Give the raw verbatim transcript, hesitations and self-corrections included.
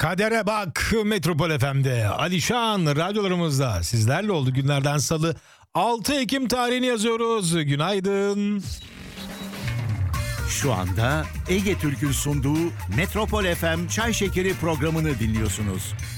Kadere bak Metropol F M'de. Alişan radyolarımızda sizlerle oldu günlerden salı. altı Ekim tarihini yazıyoruz. Günaydın. Şu anda Ege Türk'ün sunduğu Metropol F M Çay Şekeri programını dinliyorsunuz.